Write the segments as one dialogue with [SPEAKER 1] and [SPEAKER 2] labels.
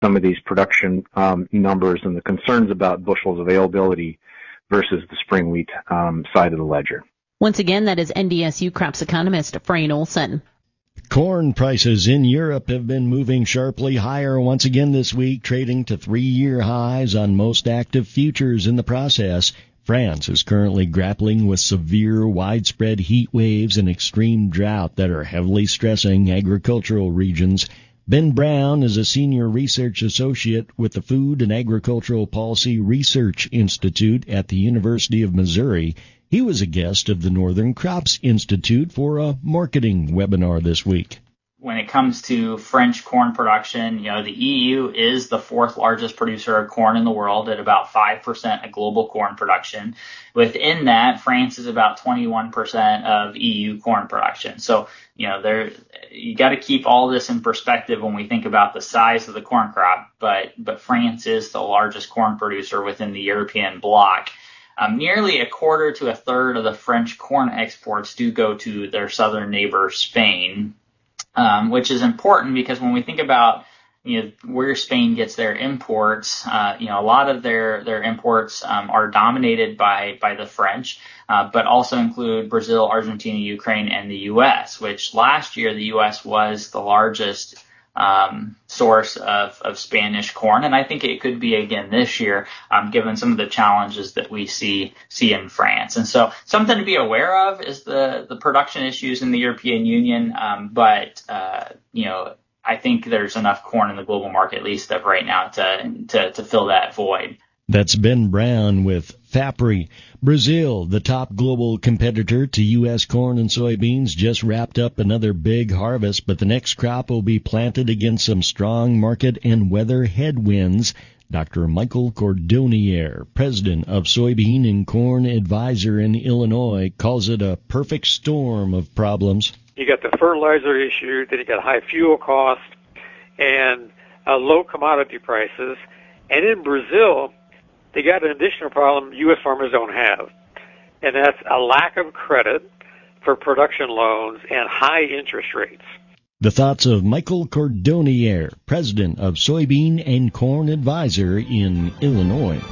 [SPEAKER 1] some of these production numbers and the concerns about bushels availability versus the spring wheat side of the ledger.
[SPEAKER 2] Once again, that is NDSU crops economist Frayne Olson.
[SPEAKER 3] Corn prices in Europe have been moving sharply higher once again this week, trading to 3-year highs on most active futures in the process. France is currently grappling with severe, widespread heat waves and extreme drought that are heavily stressing agricultural regions. Ben Brown is a senior research associate with the Food and Agricultural Policy Research Institute at the University of Missouri. He was a guest of the Northern Crops Institute for a marketing webinar this week.
[SPEAKER 4] When it comes to French corn production, the EU is the 4th largest producer of corn in the world at about 5% of global corn production. Within that, France is about 21% of EU corn production. So, you got to keep all this in perspective when we think about the size of the corn crop, but France is the largest corn producer within the European bloc. Nearly a quarter to a third of the French corn exports do go to their southern neighbor, Spain, which is important because when we think about where Spain gets their imports, a lot of their imports are dominated by the French, but also include Brazil, Argentina, Ukraine, and the U.S., which last year the U.S. was the largest source of Spanish corn, and I think it could be again this year, given some of the challenges that we see in France. And so something to be aware of is the production issues in the European Union, but I think there's enough corn in the global market, at least of right now, to fill that void.
[SPEAKER 3] That's Ben Brown with FAPRI. Brazil, the top global competitor to U.S. corn and soybeans, just wrapped up another big harvest, but the next crop will be planted against some strong market and weather headwinds. Dr. Michael Cordonnier, president of Soybean and Corn Advisor in Illinois, calls it a perfect storm of problems.
[SPEAKER 5] You got the fertilizer issue, then you got high fuel costs and low commodity prices. And in Brazil, they got an additional problem U.S. farmers don't have, and that's a lack of credit for production loans and high interest rates.
[SPEAKER 3] The thoughts of Michael Cordonnier, president of Soybean and Corn Advisor in Illinois.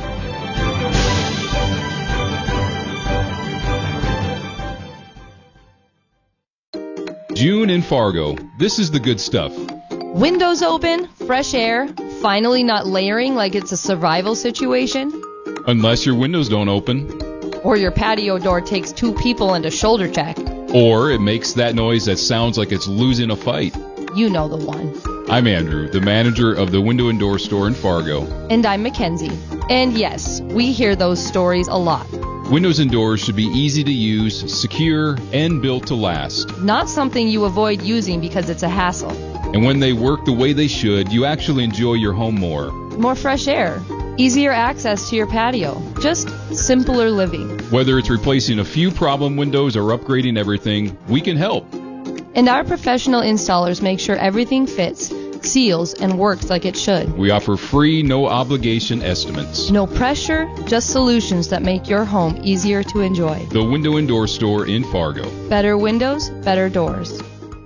[SPEAKER 6] June in Fargo. This is the good stuff.
[SPEAKER 7] Windows open, fresh air, finally not layering like it's a survival situation.
[SPEAKER 6] Unless your windows don't open.
[SPEAKER 7] Or your patio door takes 2 people and a shoulder check.
[SPEAKER 6] Or it makes that noise that sounds like it's losing a fight.
[SPEAKER 7] You know the one.
[SPEAKER 6] I'm Andrew, the manager of the Window and Door Store in Fargo.
[SPEAKER 7] And I'm Mackenzie. And yes, we hear those stories a lot.
[SPEAKER 6] Windows and doors should be easy to use, secure, and built to last.
[SPEAKER 7] Not something you avoid using because it's a hassle.
[SPEAKER 6] And when they work the way they should, you actually enjoy your home more.
[SPEAKER 7] More fresh air. Easier access to your patio. Just simpler living.
[SPEAKER 6] Whether it's replacing a few problem windows or upgrading everything, we can help.
[SPEAKER 7] And our professional installers make sure everything fits, seals, and works like it should.
[SPEAKER 6] We offer free, no-obligation estimates.
[SPEAKER 7] No pressure, just solutions that make your home easier to enjoy.
[SPEAKER 6] The Window and Door Store in Fargo.
[SPEAKER 7] Better windows, better doors.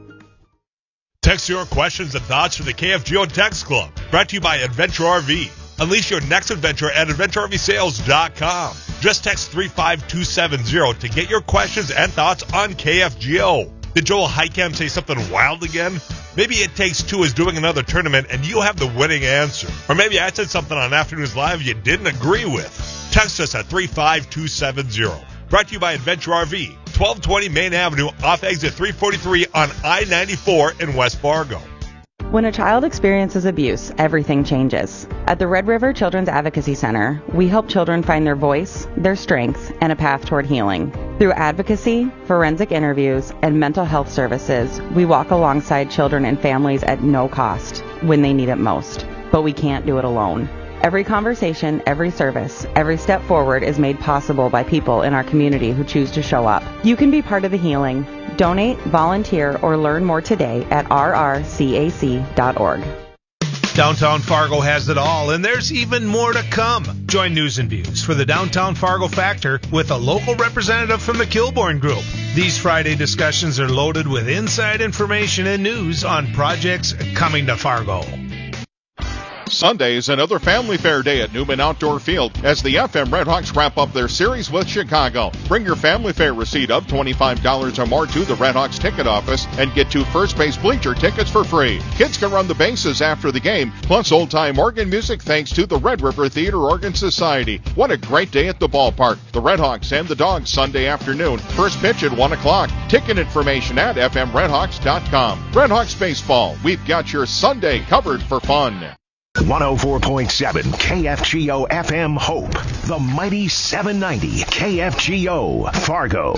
[SPEAKER 8] Text your questions and thoughts to the KFGO Text Club. Brought to you by Adventure RV. Unleash your next adventure at AdventureRVSales.com. Just text 35270 to get your questions and thoughts on KFGO. Did Joel Heicam say something wild again? Maybe It Takes Two is doing another tournament and you have the winning answer. Or maybe I said something on Afternoons Live you didn't agree with. Text us at 35270. Brought to you by Adventure RV, 1220 Main Avenue off exit 343 on I-94 in West Fargo.
[SPEAKER 9] When a child experiences abuse, everything changes. At the Red River Children's Advocacy Center, we help children find their voice, their strengths, and a path toward healing. Through advocacy, forensic interviews, and mental health services, we walk alongside children and families at no cost when they need it most. But we can't do it alone. Every conversation, every service, every step forward is made possible by people in our community who choose to show up. You can be part of the healing. Donate, volunteer, or learn more today at rrcac.org.
[SPEAKER 10] Downtown Fargo has it all, and there's even more to come. Join News and Views for the Downtown Fargo Factor with a local representative from the Kilbourne Group. These Friday discussions are loaded with inside information and news on projects coming to Fargo.
[SPEAKER 11] Sunday is another family fair day at Newman Outdoor Field as the FM Redhawks wrap up their series with Chicago. Bring your family fair receipt of $25 or more to the Redhawks ticket office and get 2 first base bleacher tickets for free. Kids can run the bases after the game, plus old-time organ music thanks to the Red River Theater Organ Society. What a great day at the ballpark. The Redhawks and the Dogs Sunday afternoon. First pitch at 1 o'clock. Ticket information at fmredhawks.com. Redhawks Baseball. We've got your Sunday covered for fun.
[SPEAKER 12] 104.7 KFGO FM Hope. The mighty 790 KFGO Fargo.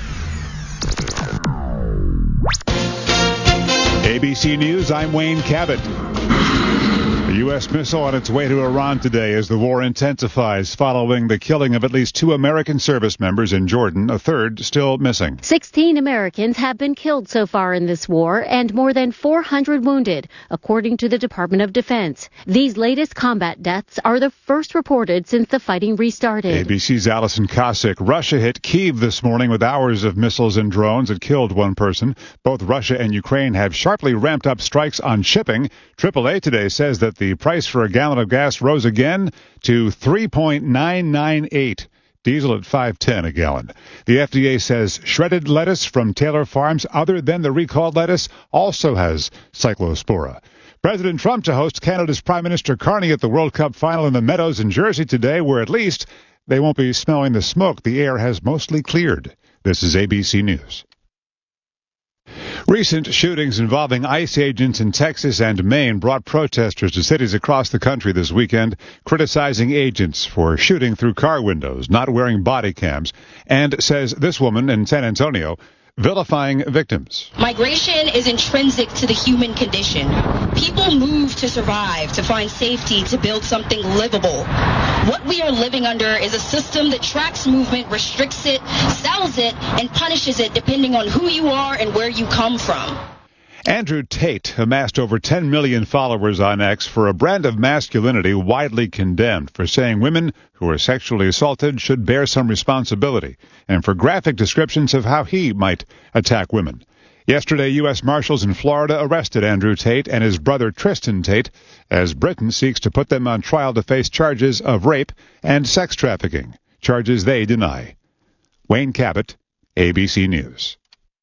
[SPEAKER 13] ABC News, I'm Wayne Cabot. A U.S. missile on its way to Iran today as the war intensifies following the killing of at least 2 American service members in Jordan, a third still missing.
[SPEAKER 14] 16 Americans have been killed so far in this war and more than 400 wounded, according to the Department of Defense. These latest combat deaths are the first reported since the fighting restarted.
[SPEAKER 13] ABC's Allison Kosick. Russia hit Kyiv this morning with hours of missiles and drones. It killed 1 person. Both Russia and Ukraine have sharply ramped up strikes on shipping. AAA today says that the price for a gallon of gas rose again to $3.998. Diesel at $5.10 a gallon. The FDA says shredded lettuce from Taylor Farms, other than the recalled lettuce, also has cyclospora. President Trump to host Canada's Prime Minister Carney at the World Cup final in the Meadows in Jersey today, where at least they won't be smelling the smoke. The air has mostly cleared. This is ABC News. Recent shootings involving ICE agents in Texas and Maine brought protesters to cities across the country this weekend, criticizing agents for shooting through car windows, not wearing body cams, and, says this woman in San Antonio, vilifying victims.
[SPEAKER 15] Migration is intrinsic to the human condition. People move to survive, to find safety, to build something livable. What we are living under is a system that tracks movement, restricts it, sells it, and punishes it depending on who you are and where you come from.
[SPEAKER 13] Andrew Tate amassed over 10 million followers on X for a brand of masculinity widely condemned for saying women who are sexually assaulted should bear some responsibility, and for graphic descriptions of how he might attack women. Yesterday, U.S. Marshals in Florida arrested Andrew Tate and his brother Tristan Tate as Britain seeks to put them on trial to face charges of rape and sex trafficking, charges they deny. Wayne Cabot, ABC News.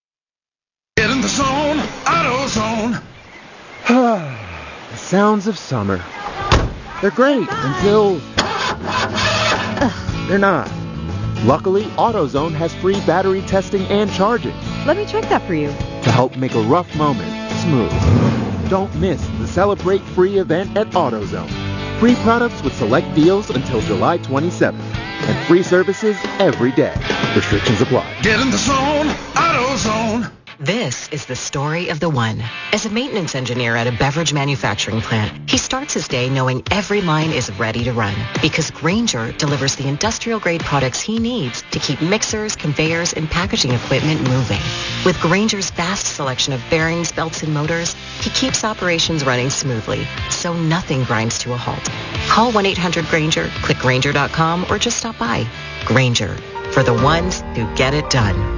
[SPEAKER 16] Get in the zone, AutoZone.
[SPEAKER 17] The sounds of summer. They're great until they're not. Luckily, AutoZone has free battery testing and charging.
[SPEAKER 18] Let me check that for you.
[SPEAKER 17] To help make a rough moment smooth. Don't miss the Celebrate Free event at AutoZone. Free products with select deals until July 27th. And free services every day. Restrictions apply.
[SPEAKER 16] Get in the zone, AutoZone.
[SPEAKER 19] This is the story of the one. As a maintenance engineer at a beverage manufacturing plant, he starts his day knowing every line is ready to run because Grainger delivers the industrial-grade products he needs to keep mixers, conveyors, and packaging equipment moving. With Grainger's vast selection of bearings, belts, and motors, he keeps operations running smoothly, so nothing grinds to a halt. Call 1-800-GRAINGER, click Grainger.com, or just stop by. Grainger, for the ones who get it done.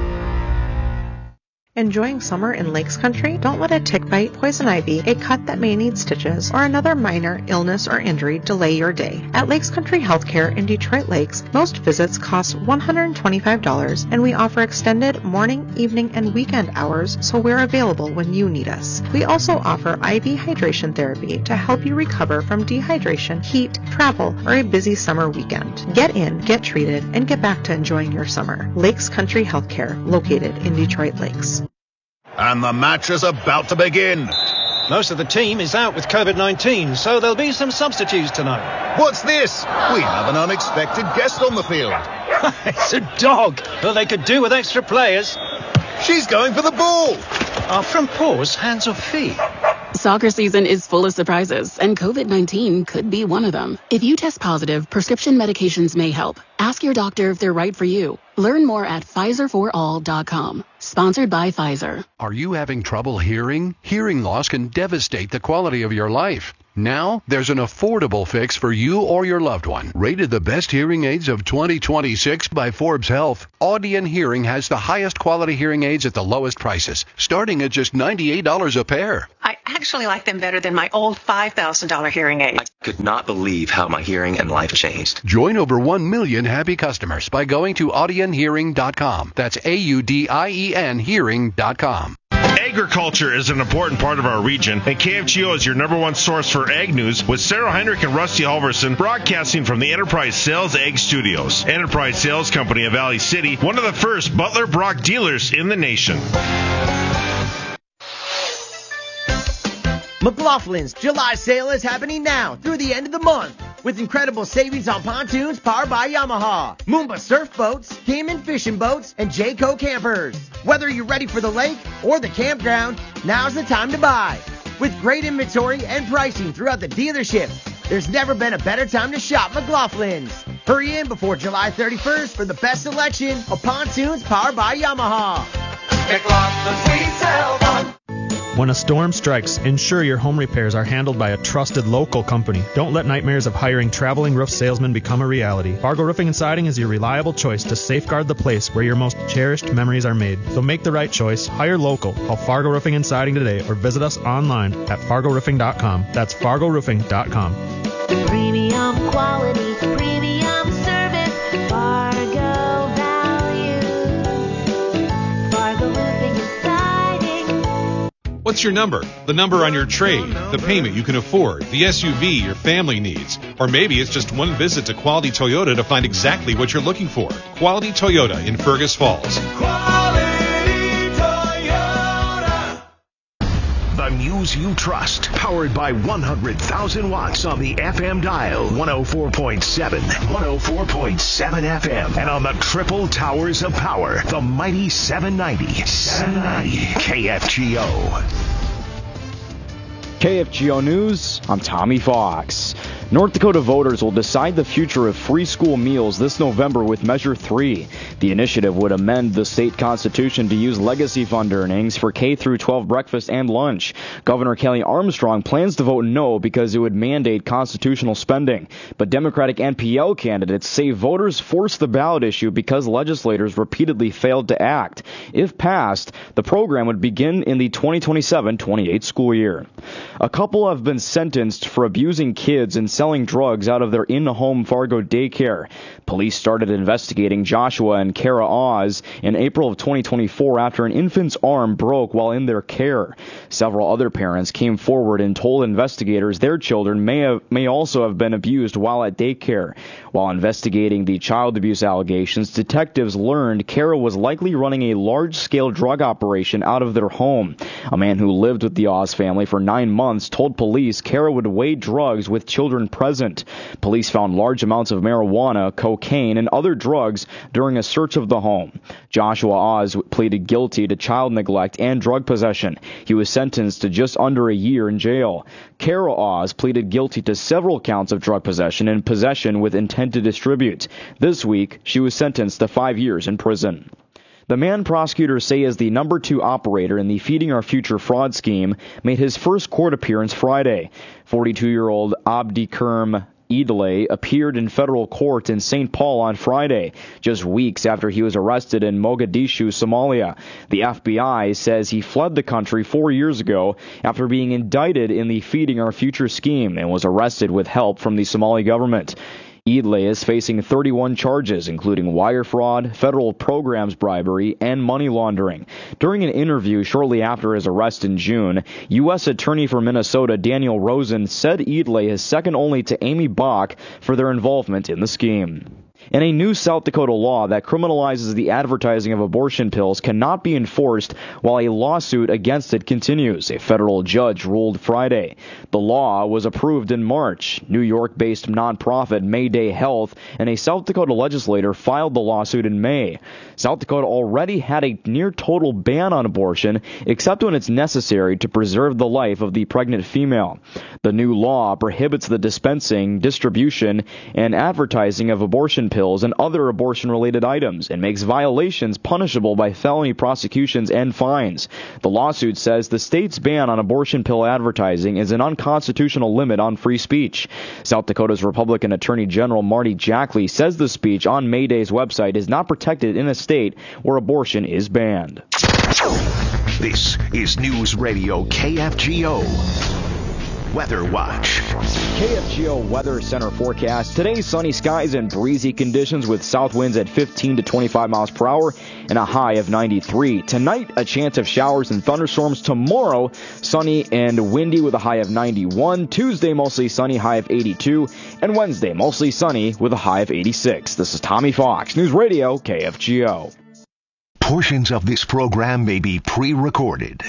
[SPEAKER 18] Enjoying summer in Lakes Country? Don't let a tick bite, poison ivy, a cut that may need stitches, or another minor illness or injury delay your day. At Lakes Country Healthcare in Detroit Lakes, most visits cost $125, and we offer extended morning, evening, and weekend hours, so we're available when you need us. We also offer IV hydration therapy to help you recover from dehydration, heat, travel, or a busy summer weekend. Get in, get treated, and get back to enjoying your summer. Lakes Country Healthcare, located in Detroit Lakes.
[SPEAKER 12] And the match is about to begin.
[SPEAKER 20] Most of the team is out with COVID-19, so there'll be some substitutes tonight.
[SPEAKER 12] What's this? We have an unexpected guest on the field.
[SPEAKER 20] It's a dog. Well, they could do with extra players.
[SPEAKER 12] She's going for the ball.
[SPEAKER 20] Are front paws hands or feet?
[SPEAKER 21] Soccer season is full of surprises, and COVID-19 could be one of them. If you test positive, prescription medications may help. Ask your doctor if they're right for you. Learn more at PfizerForAll.com. Sponsored by Pfizer.
[SPEAKER 1] Are you having trouble hearing? Hearing loss can devastate the quality of your life. Now, there's an affordable fix for you or your loved one. Rated the best hearing aids of 2026 by Forbes Health, Audion Hearing has the highest quality hearing aids at the lowest prices, starting at just $98 a pair.
[SPEAKER 22] I actually like them better than my old $5,000 hearing aid.
[SPEAKER 23] I could not believe how my hearing and life changed.
[SPEAKER 1] Join over 1 million happy customers by going to AudionHearing.com. That's AUDIEN Hearing.com.
[SPEAKER 24] Agriculture is an important part of our region, and KFGO is your number one source for ag news, with Sarah Heinrich and Rusty Halverson broadcasting from the Enterprise Sales Ag Studios. Enterprise Sales Company of Valley City, one of the first Butler Brock dealers in the nation.
[SPEAKER 25] McLaughlin's July sale is happening now through the end of the month, with incredible savings on pontoons powered by Yamaha, Moomba surf boats, Cayman fishing boats, and Jayco campers. Whether you're ready for the lake or the campground, now's the time to buy. With great inventory and pricing throughout the dealership, there's never been a better time to shop McLaughlin's. Hurry in before July 31st for the best selection of pontoons powered by Yamaha.
[SPEAKER 16] McLaughlin's, we sell one.
[SPEAKER 26] When a storm strikes, ensure your home repairs are handled by a trusted local company. Don't let nightmares of hiring traveling roof salesmen become a reality. Fargo Roofing and Siding is your reliable choice to safeguard the place where your most cherished memories are made. So make the right choice. Hire local. Call Fargo Roofing and Siding today or visit us online at FargoRoofing.com. That's FargoRoofing.com.
[SPEAKER 27] Premium quality, premium service, Fargo value. Fargo Roofing and Siding.
[SPEAKER 6] What's your number? The number on your trade, the payment you can afford, the SUV your family needs. Or maybe it's just one visit to Quality Toyota to find exactly what you're looking for. Quality Toyota in Fergus Falls.
[SPEAKER 12] The news you trust, powered by 100,000 watts on the FM dial, 104.7, 104.7 FM, and on the triple towers of power, the mighty 790 KFGO.
[SPEAKER 28] KFGO News, I'm Tommy Fox. North Dakota voters will decide the future of free school meals this November with Measure 3. The initiative would amend the state constitution to use legacy fund earnings for K-12 breakfast and lunch. Governor Kelly Armstrong plans to vote no because it would mandate constitutional spending. But Democratic NPL candidates say voters forced the ballot issue because legislators repeatedly failed to act. If passed, the program would begin in the 2027-28 school year. A couple have been sentenced for abusing kids and selling drugs out of their in-home Fargo daycare. Police started investigating Joshua and Kara Oz in April of 2024 after an infant's arm broke while in their care. Several other parents came forward and told investigators their children may also have been abused while at daycare. While investigating the child abuse allegations, detectives learned Kara was likely running a large-scale drug operation out of their home. A man who lived with the Oz family for 9 months told police Kara would weigh drugs with children present. Police found large amounts of marijuana, cocaine, and other drugs during a search of the home. Joshua Oz pleaded guilty to child neglect and drug possession. He was sentenced to just under a year in jail. Kara Oz pleaded guilty to several counts of drug possession and possession with intent to distribute. This week, she was sentenced to 5 years in prison. The man prosecutors say is the number 2 operator in the Feeding Our Future fraud scheme made his first court appearance Friday. 42-year-old Abdikerm Idle appeared in federal court in St. Paul on Friday, just weeks after he was arrested in Mogadishu, Somalia. The FBI says he fled the country 4 years ago after being indicted in the Feeding Our Future scheme and was arrested with help from the Somali government. Idle is facing 31 charges, including wire fraud, federal programs bribery, and money laundering. During an interview shortly after his arrest in June, U.S. Attorney for Minnesota Daniel Rosen said Idle is second only to Amy Bach for their involvement in the scheme. And a new South Dakota law that criminalizes the advertising of abortion pills cannot be enforced while a lawsuit against it continues, a federal judge ruled Friday. The law was approved in March. New York-based nonprofit Mayday Health and a South Dakota legislator filed the lawsuit in May. South Dakota already had a near-total ban on abortion, except when it's necessary to preserve the life of the pregnant female. The new law prohibits the dispensing, distribution, and advertising of abortion pills and other abortion-related items and makes violations punishable by felony prosecutions and fines. The lawsuit says the state's ban on abortion pill advertising is an unconstitutional limit on free speech. South Dakota's Republican Attorney General Marty Jackley says the speech on Mayday's website is not protected in a state where abortion is banned.
[SPEAKER 12] This is News Radio KFGO. Weather Watch.
[SPEAKER 28] KFGO Weather Center forecast. Today, sunny skies and breezy conditions with south winds at 15 to 25 miles per hour and a high of 93. Tonight, a chance of showers and thunderstorms. Tomorrow, sunny and windy with a high of 91. Tuesday, mostly sunny, high of 82. And Wednesday, mostly sunny with a high of 86. This is Tommy Fox, News Radio KFGO.
[SPEAKER 12] Portions of this program may be pre-recorded.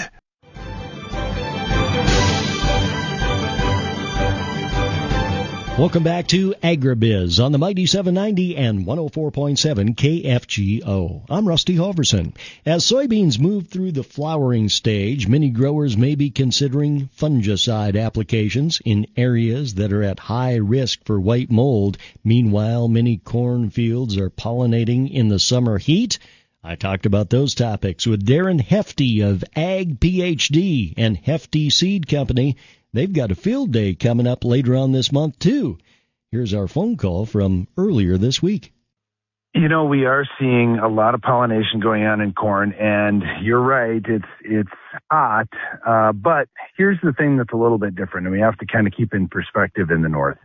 [SPEAKER 2] Welcome back to AgriBiz on the Mighty 790 and 104.7 KFGO. I'm Rusty Hoverson. As soybeans move through the flowering stage, many growers may be considering fungicide applications in areas that are at high risk for white mold. Meanwhile, many cornfields are pollinating in the summer heat. I talked about those topics with Darren Hefty of Ag PhD and Hefty Seed Company. They've got a field day coming up later on this month, too. Here's our phone call from earlier this week.
[SPEAKER 3] You know, we are seeing a lot of pollination going on in corn, and you're right, it's hot. But here's the thing that's a little bit different, and we have to kind of keep in perspective in the north.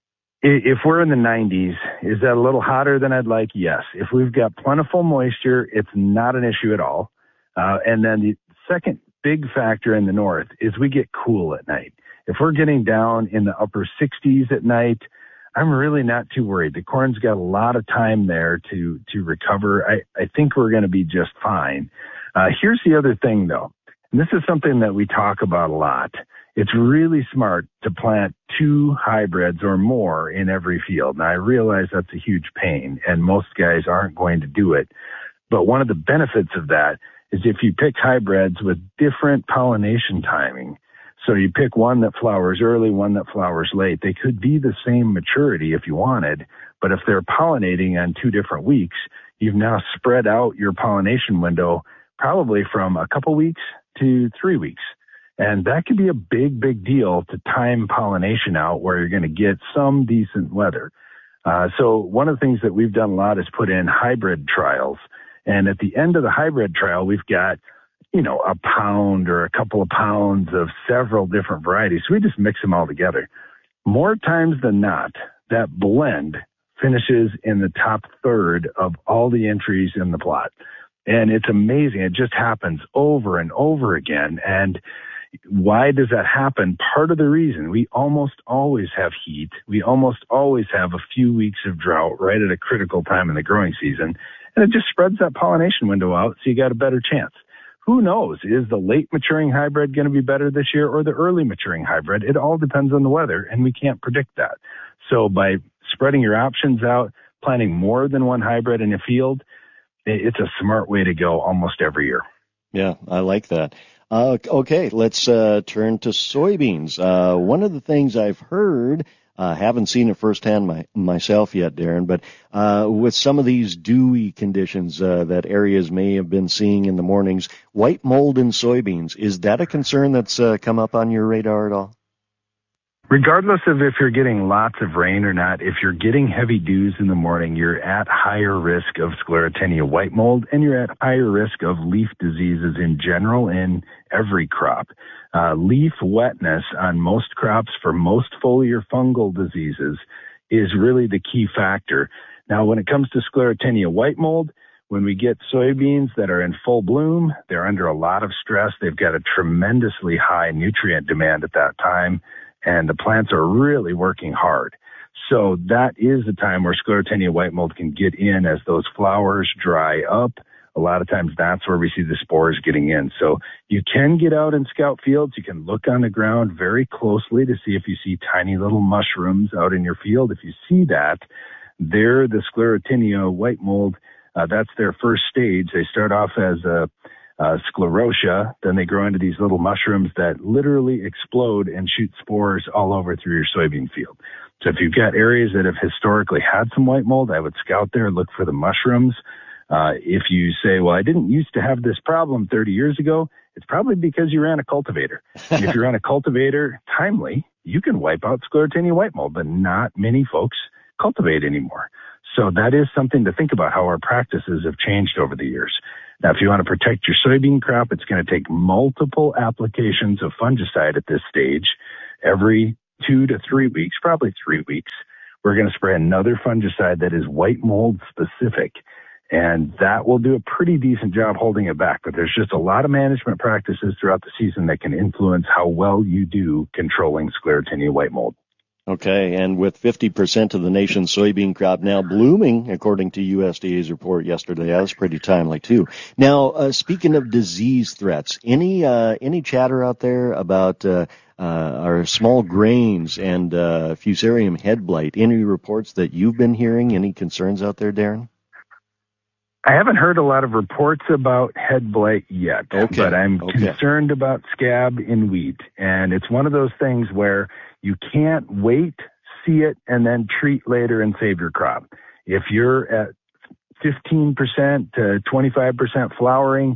[SPEAKER 3] If we're in the 90s, is that a little hotter than I'd like? Yes. If we've got plentiful moisture, it's not an issue at all. And then the second big factor in the north is we get cool at night. If we're getting down in the upper 60s at night, I'm really not too worried. The corn's got a lot of time there to recover. I think we're going to be just fine. Here's the other thing, though, and this is something that we talk about a lot. It's really smart to plant 2 hybrids or more in every field. Now, I realize that's a huge pain, and most guys aren't going to do it. But one of the benefits of that is if you pick hybrids with different pollination timing, so you pick one that flowers early, one that flowers late, they could be the same maturity if you wanted, but if they're pollinating on 2 different weeks, you've now spread out your pollination window probably from a couple weeks to 3 weeks. And that could be a big, big deal to time pollination out where you're going to get some decent weather. So one of the things that we've done a lot is put in hybrid trials. And at the end of the hybrid trial, we've got, a pound or a couple of pounds of several different varieties. So we just mix them all together. More times than not, that blend finishes in the top third of all the entries in the plot. And it's amazing. It just happens over and over again. And why does that happen? Part of the reason, we almost always have heat. We almost always have a few weeks of drought right at a critical time in the growing season. And it just spreads that pollination window out, so you got a better chance. Who knows? Is the late maturing hybrid going to be better this year or the early maturing hybrid? It all depends on the weather, and we can't predict that. So by spreading your options out, planting more than one hybrid in a field, it's a smart way to go almost every year.
[SPEAKER 4] Yeah, I like that. Okay, let's turn to soybeans. One of the things I've heard, haven't seen it firsthand myself yet, Darren, but with some of these dewy conditions that areas may have been seeing in the mornings, white mold in soybeans, is that a concern that's come up on your radar at all?
[SPEAKER 3] Regardless of if you're getting lots of rain or not, if you're getting heavy dews in the morning, you're at higher risk of Sclerotinia white mold, and you're at higher risk of leaf diseases in general in every crop. Leaf wetness on most crops for most foliar fungal diseases is really the key factor. Now, when it comes to Sclerotinia white mold, when we get soybeans that are in full bloom, they're under a lot of stress. They've got a tremendously high nutrient demand at that time, and the plants are really working hard. So that is the time where Sclerotinia white mold can get in as those flowers dry up. A lot of times that's where we see the spores getting in. So you can get out and scout fields. You can look on the ground very closely to see if you see tiny little mushrooms out in your field. If you see that, they're the Sclerotinia white mold. That's their first stage. They start off as a sclerotia, then they grow into these little mushrooms that literally explode and shoot spores all over through your soybean field. So if you've got areas that have historically had some white mold, I would scout there and look for the mushrooms. If you say, well, I didn't used to have this problem 30 years ago, it's probably because you ran a cultivator. And if you run a cultivator timely, you can wipe out Sclerotinia white mold, but not many folks cultivate anymore. So that is something to think about, how our practices have changed over the years. Now, if you want to protect your soybean crop, it's going to take multiple applications of fungicide at this stage. Every 2 to 3 weeks, probably 3 weeks, we're going to spray another fungicide that is white mold specific. And that will do a pretty decent job holding it back. But there's just a lot of management practices throughout the season that can influence how well you do controlling Sclerotinia white mold.
[SPEAKER 4] Okay, and with 50% of the nation's soybean crop now blooming, according to USDA's report yesterday, that was pretty timely too. Now, speaking of disease threats, any chatter out there about our small grains and Fusarium head blight? Any reports that you've been hearing? Any concerns out there, Darren?
[SPEAKER 3] I haven't heard a lot of reports about head blight yet, but I'm concerned about scab in wheat. And it's one of those things where you can't wait, see it, and then treat later and save your crop. If you're at 15% to 25% flowering,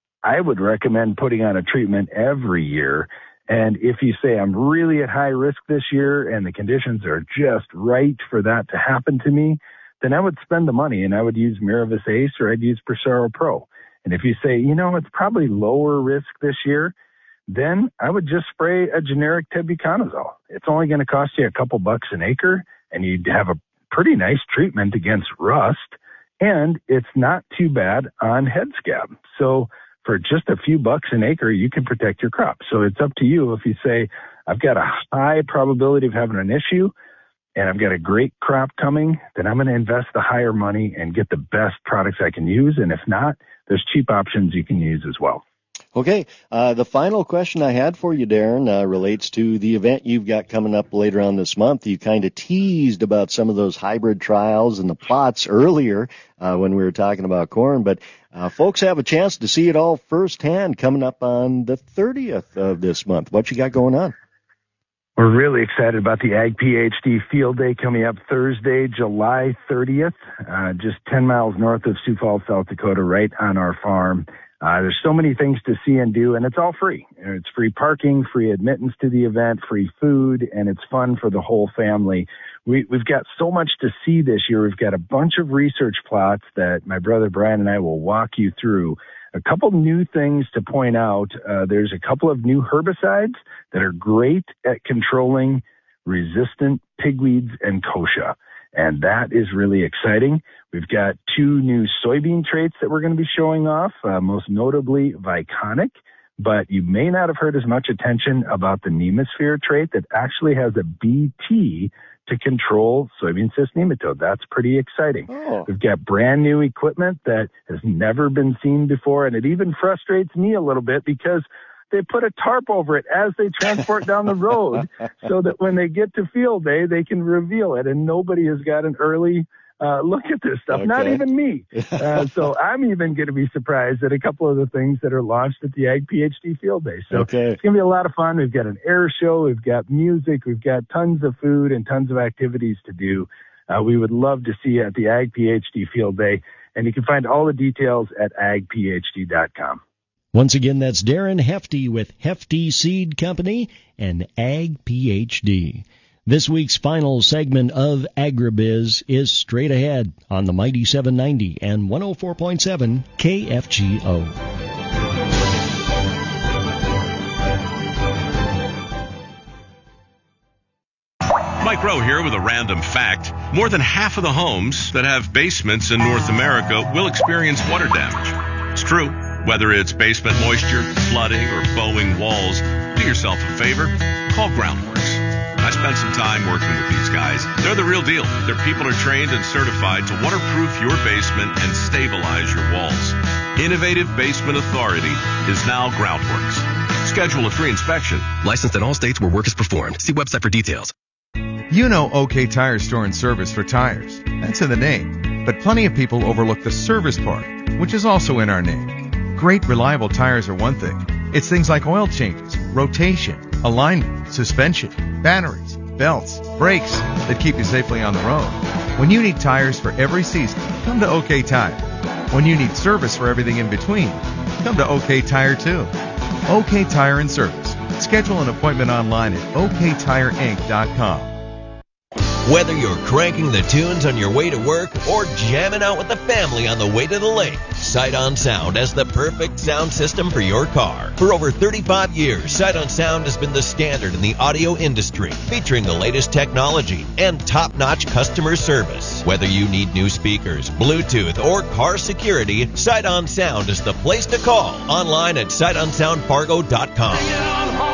[SPEAKER 3] I would recommend putting on a treatment every year. And if you say, I'm really at high risk this year and the conditions are just right for that to happen to me, then I would spend the money and I would use Miravis Ace or I'd use Prosaro Pro. And if you say, it's probably lower risk this year, then I would just spray a generic tebuconazole. It's only going to cost you a couple bucks an acre, and you'd have a pretty nice treatment against rust, and it's not too bad on head scab. So for just a few bucks an acre, you can protect your crop. So it's up to you. If you say, I've got a high probability of having an issue, and I've got a great crop coming, then I'm going to invest the higher money and get the best products I can use. And if not, there's cheap options you can use as well.
[SPEAKER 4] Okay, the final question I had for you, Darren, relates to the event you've got coming up later on this month. You kind of teased about some of those hybrid trials and the plots earlier when we were talking about corn, but folks have a chance to see it all firsthand coming up on the 30th of this month. What you got going on?
[SPEAKER 3] We're really excited about the Ag PhD Field Day coming up Thursday, July 30th, just 10 miles north of Sioux Falls, South Dakota, right on our farm. There's so many things to see and do, and it's all free. It's free parking, free admittance to the event, free food, and it's fun for the whole family. We've got so much to see this year. We've got a bunch of research plots that my brother Brian and I will walk you through. A couple new things to point out. There's a couple of new herbicides that are great at controlling resistant pigweeds and kochia. And that is really exciting. We've got 2 new soybean traits that we're going to be showing off, most notably Viconic. But you may not have heard as much attention about the Nemosphere trait that actually has a BT to control soybean cyst nematode. That's pretty exciting. Oh. We've got brand new equipment that has never been seen before, and it even frustrates me a little bit because they put a tarp over it as they transport down the road so that when they get to field day, they can reveal it, and nobody has got an early look at this stuff, not even me. So I'm even going to be surprised at a couple of the things that are launched at the Ag PhD Field Day. So it's going to be a lot of fun. We've got an air show, we've got music, we've got tons of food and tons of activities to do. We would love to see you at the Ag PhD Field Day, and you can find all the details at agphd.com.
[SPEAKER 2] Once again, that's Darren Hefty with Hefty Seed Company and Ag PhD. This week's final segment of AgriBiz is straight ahead on the Mighty 790 and 104.7 KFGO.
[SPEAKER 5] Mike Rowe here with a random fact. More than half of the homes that have basements in North America will experience water damage. It's true. Whether it's basement moisture, flooding, or bowing walls, do yourself a favor. Call Groundworks. I spent some time working with these guys. They're the real deal. Their people are trained and certified to waterproof your basement and stabilize your walls. Innovative Basement Authority is now Groundworks. Schedule a free inspection.
[SPEAKER 7] Licensed in all states where work is performed. See website for details.
[SPEAKER 8] You know OK Tire Store and Service for tires. That's in the name. But plenty of people overlook the service part, which is also in our name. Great, reliable tires are one thing. It's things like oil changes, rotation, alignment, suspension, batteries, belts, brakes that keep you safely on the road. When you need tires for every season, come to OK Tire. When you need service for everything in between, come to OK Tire too. OK Tire and Service. Schedule an appointment online at oktireinc.com.
[SPEAKER 9] Whether you're cranking the tunes on your way to work or jamming out with the family on the way to the lake, Sight On Sound has the perfect sound system for your car. For over 35 years, Sight On Sound has been the standard in the audio industry, featuring the latest technology and top-notch customer service. Whether you need new speakers, Bluetooth, or car security, Sight On Sound is the place to call. Online at sightOnSoundFargo.com.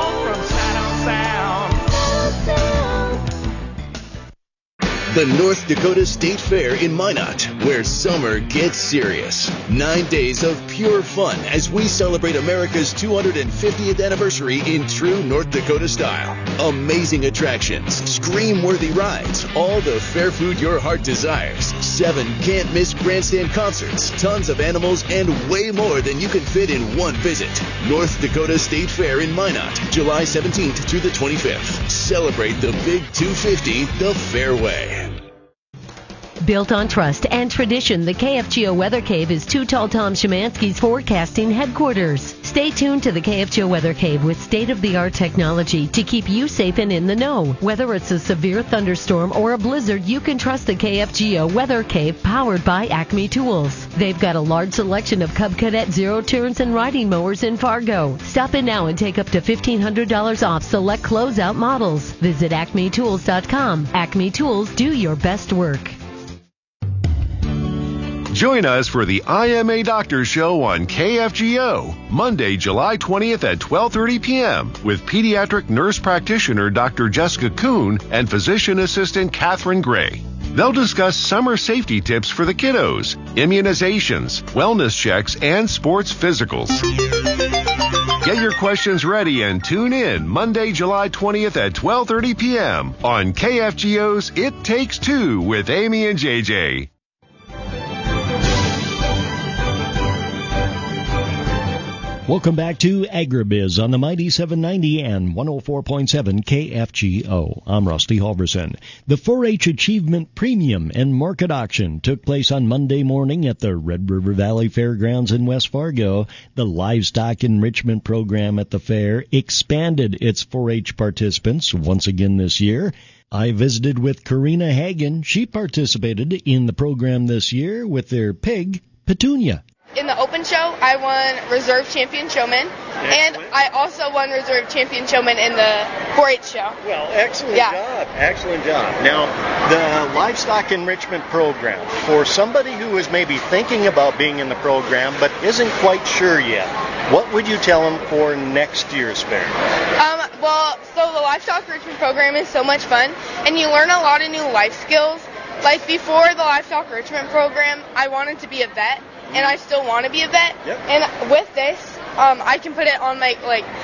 [SPEAKER 10] The North Dakota State Fair in Minot, where summer gets serious. 9 days of pure fun as we celebrate America's 250th anniversary in true North Dakota style. Amazing attractions, scream-worthy rides, all the fair food your heart desires. 7 can't-miss grandstand concerts, tons of animals, and way more than you can fit in one visit. North Dakota State Fair in Minot, July 17th through the 25th. Celebrate the Big 250 the fair way.
[SPEAKER 11] Built on trust and tradition, the KFGO Weather Cave is Too Tall Tom Szymanski's forecasting headquarters. Stay tuned to the KFGO Weather Cave with state-of-the-art technology to keep you safe and in the know. Whether it's a severe thunderstorm or a blizzard, you can trust the KFGO Weather Cave powered by Acme Tools. They've got a large selection of Cub Cadet zero turns and riding mowers in Fargo. Stop in now and take up to $1,500 off select closeout models. Visit acmetools.com. Acme Tools, do your best work.
[SPEAKER 1] Join us for the IMA Doctor Show on KFGO, Monday, July 20th at 12:30 p.m. with pediatric nurse practitioner Dr. Jessica Kuhn and physician assistant Catherine Gray. They'll discuss summer safety tips for the kiddos, immunizations, wellness checks, and sports physicals. Get your questions ready and tune in Monday, July 20th at 12:30 p.m. on KFGO's It Takes Two with Amy and JJ.
[SPEAKER 2] Welcome back to AgriBiz on the Mighty 790 and 104.7 KFGO. I'm Rusty Halverson. The 4-H Achievement Premium and Market Auction took place on Monday morning at the Red River Valley Fairgrounds in West Fargo. The Livestock Enrichment Program at the fair expanded its 4-H participants once again this year. I visited with Karina Hagen. She participated in the program this year with their pig, Petunia.
[SPEAKER 13] In the open show, I won Reserve Champion Showman, and I also won Reserve Champion Showman in the 4-H show.
[SPEAKER 4] Well, excellent job. Excellent job. Now, the Livestock Enrichment Program, for somebody who is maybe thinking about being in the program but isn't quite sure yet, what would you tell them for next year's fair?
[SPEAKER 13] So the Livestock Enrichment Program is so much fun, and you learn a lot of new life skills. Like before the Livestock Enrichment Program, I wanted to be a vet. And I still want to be a vet. Yep. And with this, I can put it on my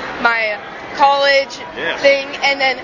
[SPEAKER 13] college thing, and then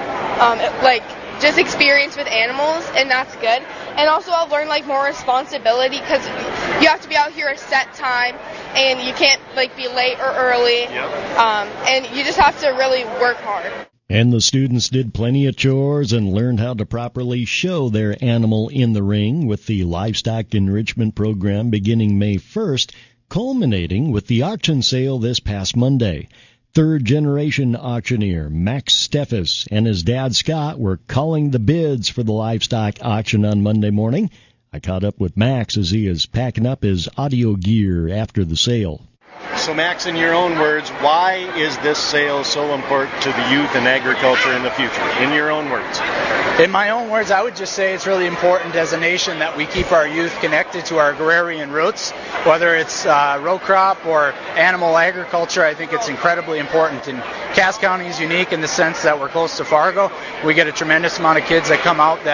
[SPEAKER 13] just experience with animals, and that's good. And also I'll learn more responsibility because you have to be out here a set time, and you can't be late or early. Yep. And you just have to really work hard.
[SPEAKER 2] And the students did plenty of chores and learned how to properly show their animal in the ring with the Livestock Enrichment Program beginning May 1st, culminating with the auction sale this past Monday. Third-generation auctioneer Max Steffes and his dad Scott were calling the bids for the livestock auction on Monday morning. I caught up with Max as he is packing up his audio gear after the sale.
[SPEAKER 4] So, Max, in your own words, why is this sale so important to the youth and agriculture in the future? In your own words.
[SPEAKER 14] In my own words, I would just say it's really important as a nation that we keep our youth connected to our agrarian roots, whether it's row crop or animal agriculture. I think it's incredibly important. And Cass County is unique in the sense that we're close to Fargo. We get a tremendous amount of kids that come out that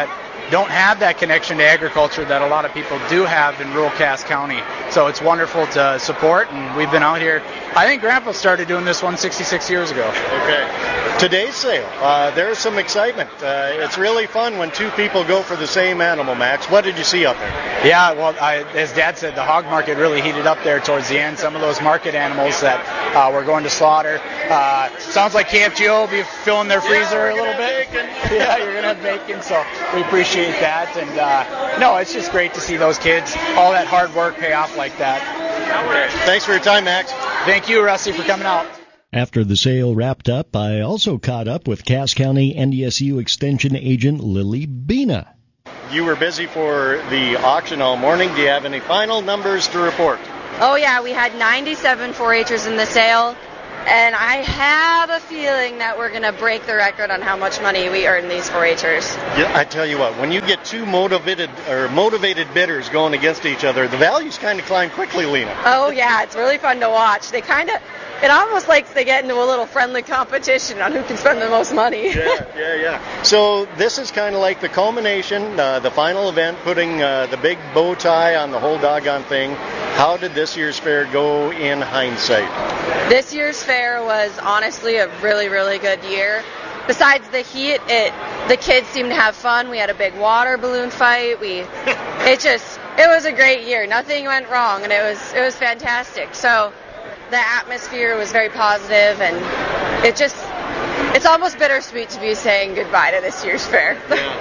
[SPEAKER 14] don't have that connection to agriculture that a lot of people do have in rural Cass County. So it's wonderful to support, and we've been out here. I think Grandpa started doing this one 66 years ago.
[SPEAKER 4] Okay. Today's sale, there's some excitement. It's really fun when two people go for the same animal, Max. What did you see up there?
[SPEAKER 14] Yeah, well, as Dad said, the hog market really heated up there towards the end. Some of those market animals that we're going to slaughter. Sounds like KFGO will be filling their freezer a little bit. Yeah, you're going to have bacon, so we appreciate that. And no, it's just great to see those kids, all that hard work pay off like that.
[SPEAKER 4] Thanks for your time, Max.
[SPEAKER 14] Thank you, Rusty, for coming out.
[SPEAKER 2] After the sale wrapped up, I also caught up with Cass County NDSU Extension Agent Lily Bina.
[SPEAKER 4] You were busy for the auction all morning. Do you have any final numbers to report?
[SPEAKER 15] Oh, yeah, we had 97 4-H'ers in the sale, and I have a feeling that we're going to break the record on how much money we earn these 4-H'ers.
[SPEAKER 4] Yeah, I tell you what, when you get two motivated bidders going against each other, the values kind of climb quickly, Lena.
[SPEAKER 15] Oh, yeah, it's really fun to watch. It almost likes to get into a little friendly competition on who can spend the most money.
[SPEAKER 4] Yeah. So this is kind of like the culmination, the final event, putting the big bow tie on the whole doggone thing. How did this year's fair go in hindsight?
[SPEAKER 15] This year's fair was honestly a really, really good year. Besides the heat, the kids seemed to have fun. We had a big water balloon fight. It was a great year. Nothing went wrong, and it was fantastic. So the atmosphere was very positive, and it's almost bittersweet to be saying goodbye to this year's fair.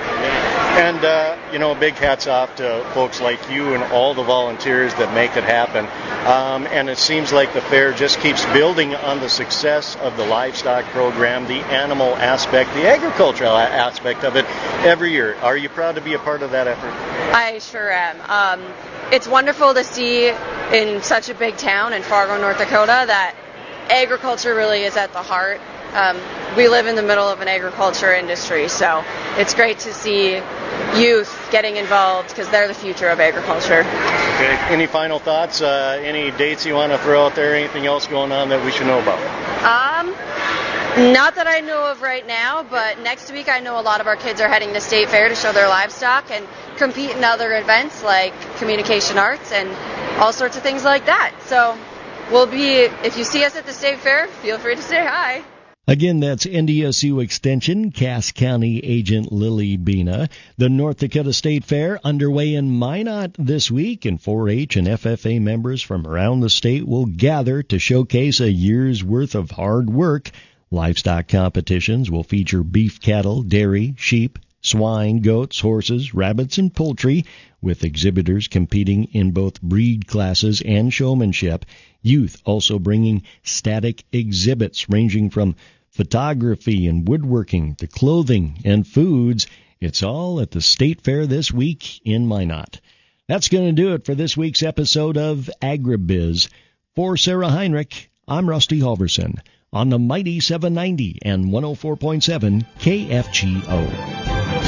[SPEAKER 4] And, big hats off to folks like you and all the volunteers that make it happen. And it seems like the fair just keeps building on the success of the livestock program, the animal aspect, the agricultural aspect of it every year. Are you proud to be a part of that effort?
[SPEAKER 15] I sure am. It's wonderful to see in such a big town in Fargo, North Dakota, that agriculture really is at the heart. We live in the middle of an agriculture industry, so it's great to see youth getting involved because they're the future of agriculture.
[SPEAKER 4] Okay. Any final thoughts? Any dates you want to throw out there? Anything else going on that we should know about?
[SPEAKER 15] Not that I know of right now, but next week I know a lot of our kids are heading to State Fair to show their livestock and compete in other events like communication arts and all sorts of things like that. So if you see us at the State Fair, feel free to say hi.
[SPEAKER 2] Again, that's NDSU Extension, Cass County Agent Lily Bina. The North Dakota State Fair underway in Minot this week, and 4-H and FFA members from around the state will gather to showcase a year's worth of hard work. Livestock competitions will feature beef cattle, dairy, sheep, swine, goats, horses, rabbits, and poultry, with exhibitors competing in both breed classes and showmanship. Youth also bringing static exhibits ranging from photography and woodworking to clothing and foods. It's all at the State Fair this week in Minot. That's going to do it for this week's episode of AgriBiz. For Sarah Heinrich, I'm Rusty Halverson on the Mighty 790 and 104.7 KFGO.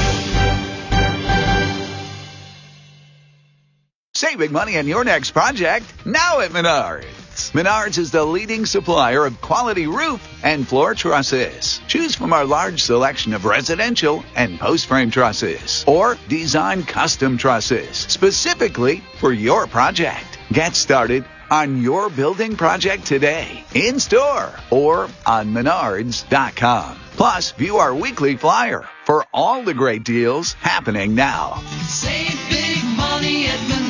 [SPEAKER 17] Save big money on your next project now at Menards. Menards is the leading supplier of quality roof and floor trusses. Choose from our large selection of residential and post-frame trusses or design custom trusses specifically for your project. Get started on your building project today, in store or on Menards.com. Plus, view our weekly flyer for all the great deals happening now.
[SPEAKER 16] Save big money at Menards.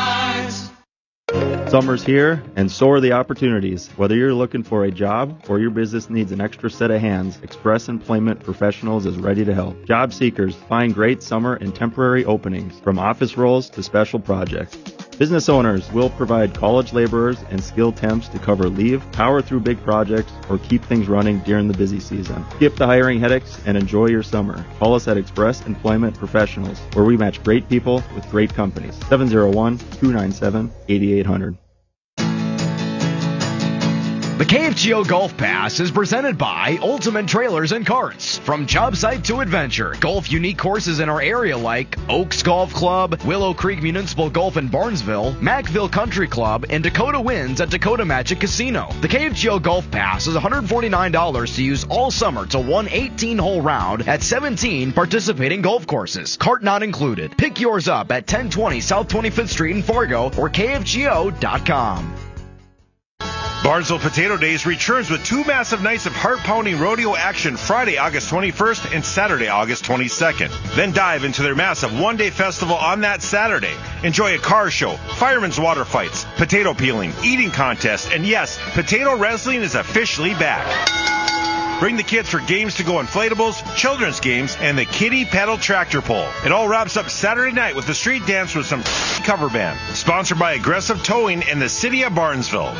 [SPEAKER 28] Summer's here, and so are the opportunities. Whether you're looking for a job or your business needs an extra set of hands, Express Employment Professionals is ready to help. Job seekers find great summer and temporary openings, from office roles to special projects. Business owners will provide college laborers and skilled temps to cover leave, power through big projects, or keep things running during the busy season. Skip the hiring headaches and enjoy your summer. Call us at Express Employment Professionals, where we match great people with great companies. 701-297-8800. The KFGO Golf Pass is presented by Ultimate Trailers and Carts. From job site to adventure, golf unique courses in our area like Oaks Golf Club, Willow Creek Municipal Golf in Barnesville, Macville Country Club, and Dakota Winds at Dakota Magic Casino. The KFGO Golf Pass is $149 to use all summer to one 18-hole round at 17 participating golf courses. Cart not included. Pick yours up at 1020 South 25th Street in Fargo or KFGO.com.
[SPEAKER 18] Barnesville Potato Days returns with 2 massive nights of heart-pounding rodeo action Friday, August 21st and Saturday, August 22nd. Then dive into their massive one-day festival on that Saturday. Enjoy a car show, firemen's water fights, potato peeling, eating contest, and yes, potato wrestling is officially back. Bring the kids for games to go inflatables, children's games, and the kiddie pedal tractor pull. It all wraps up Saturday night with the street dance with some cover band. Sponsored by Aggressive Towing and the City of Barnesville.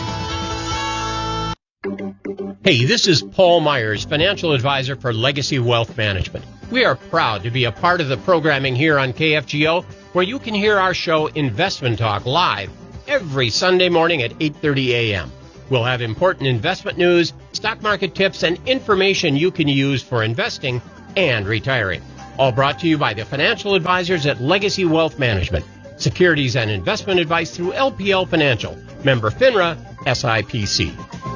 [SPEAKER 19] Hey, this is Paul Myers, financial advisor for Legacy Wealth Management. We are proud to be a part of the programming here on KFGO, where you can hear our show Investment Talk live every Sunday morning at 8:30 a.m. We'll have important investment news, stock market tips, and information you can use for investing and retiring. All brought to you by the financial advisors at Legacy Wealth Management. Securities and investment advice through LPL Financial. Member FINRA, SIPC.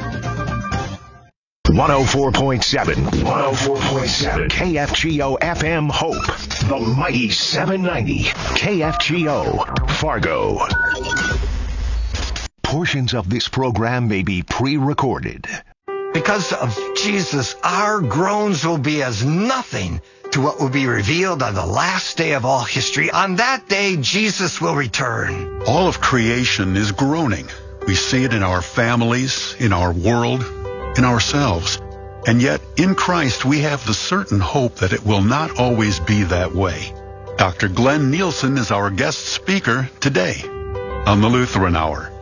[SPEAKER 12] 104.7 KFGO FM Hope, the mighty 790 KFGO Fargo. Portions of this program may be pre-recorded.
[SPEAKER 20] Because of Jesus, our groans will be as nothing to what will be revealed on the last day of all history. On that day, Jesus will return.
[SPEAKER 21] All of creation is groaning. We see it in our families, in our world, in ourselves. And yet, in Christ, we have the certain hope that it will not always be that way. Dr. Glenn Nielsen is our guest speaker today on the Lutheran Hour.